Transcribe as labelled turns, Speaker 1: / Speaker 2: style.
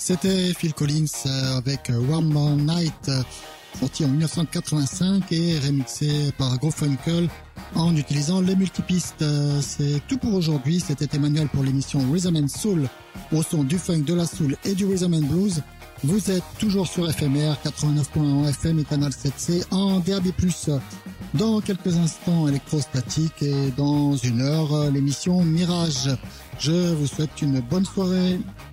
Speaker 1: C'était Phil Collins avec Warm Night, sorti en 1985 et remixé par Garfunkel en utilisant les multipistes. C'est tout pour aujourd'hui. C'était Emmanuel pour l'émission Rhythm and Soul au son du funk, de la soul et du rhythm and blues. Vous êtes toujours sur FMR 89.1 FM et canal 7C en DAB+. Dans quelques instants, électrostatique et dans une heure, l'émission Mirage. Je vous souhaite une bonne soirée.